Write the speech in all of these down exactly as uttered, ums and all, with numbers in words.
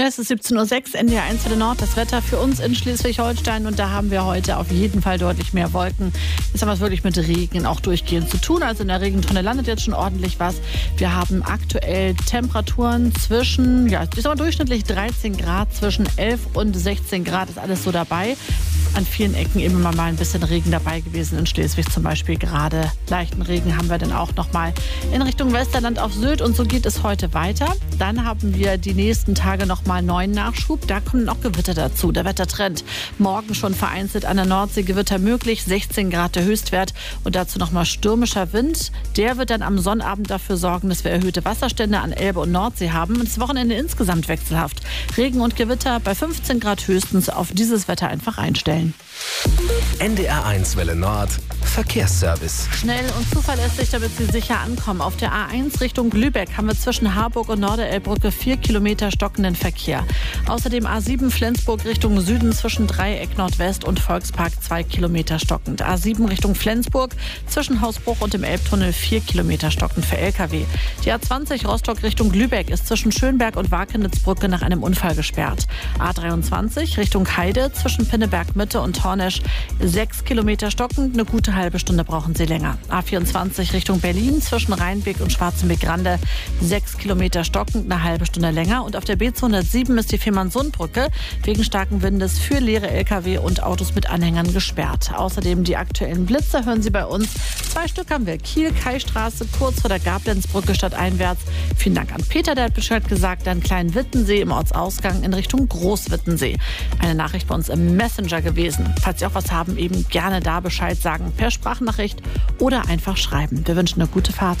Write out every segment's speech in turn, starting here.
Es ist siebzehn Uhr sechs, N D R eins für den Nord. Das Wetter für uns in Schleswig-Holstein. Und da haben wir heute auf jeden Fall deutlich mehr Wolken. Jetzt haben wir es wirklich mit Regen auch durchgehend zu tun. Also in der Regentonne landet jetzt schon ordentlich was. Wir haben aktuell Temperaturen zwischen, ja, ich sag mal durchschnittlich dreizehn Grad, zwischen elf und sechzehn Grad ist alles so dabei. An vielen Ecken eben mal ein bisschen Regen dabei gewesen. In Schleswig zum Beispiel gerade leichten Regen haben wir dann auch noch mal in Richtung Westerland auf Sylt. Und so geht es heute weiter. Dann haben wir die nächsten Tage noch mal neuen Nachschub. Da kommen noch Gewitter dazu. Der Wettertrend. Morgen schon vereinzelt an der Nordsee Gewitter möglich. sechzehn Grad der Höchstwert. Und dazu noch mal stürmischer Wind. Der wird dann am Sonnabend dafür sorgen, dass wir erhöhte Wasserstände an Elbe und Nordsee haben. Und das Wochenende insgesamt wechselhaft. Regen und Gewitter bei fünfzehn Grad höchstens. Auf dieses Wetter einfach einstellen. N D R eins Welle Nord Verkehrsservice. Schnell und zuverlässig, damit Sie sicher ankommen. Auf der A eins Richtung Lübeck haben wir zwischen Harburg und Norderelbbrücke vier Kilometer stockenden Verkehr. Außerdem A sieben Flensburg Richtung Süden zwischen Dreieck Nordwest und Volkspark zwei Kilometer stockend. A sieben Richtung Flensburg zwischen Hausbruch und dem Elbtunnel vier Kilometer stockend für L K W. Die A zwanzig Rostock Richtung Lübeck ist zwischen Schönberg und Wakenitzbrücke nach einem Unfall gesperrt. A dreiundzwanzig Richtung Heide zwischen Pinneberg Mitte und Tornesch sechs Kilometer stockend. Eine gute halbe Stunde brauchen Sie länger. A vierundzwanzig Richtung Berlin zwischen Rheinbeck und Schwarzenbeck-Grande sechs Kilometer stockend, eine halbe Stunde länger. Und auf der B zweihundertsieben ist die Fehmarnsundbrücke wegen starken Windes für leere L K W und Autos mit Anhängern gesperrt. Außerdem die aktuellen Blitze hören Sie bei uns. Zwei Stück haben wir. Kiel-Kai-Straße kurz vor der Gablenzbrücke stadteinwärts. Vielen Dank an Peter, der hat Bescheid gesagt. Dann Klein-Wittensee im Ortsausgang in Richtung Groß-Wittensee. Eine Nachricht bei uns im Messenger gewesen. Falls Sie auch was haben, eben gerne da Bescheid sagen. Per Sprachnachricht oder einfach schreiben. Wir wünschen eine gute Fahrt.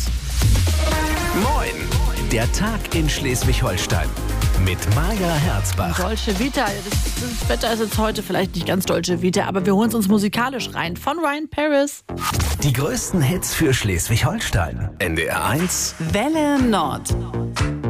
Moin! Der Tag in Schleswig-Holstein. Mit Maja Herzbach. Dolce Vita. Das, das Wetter ist jetzt heute vielleicht nicht ganz Dolce Vita, aber wir holen es uns musikalisch rein. Von Ryan Paris. Die größten Hits für Schleswig-Holstein. N D R eins Welle Nord.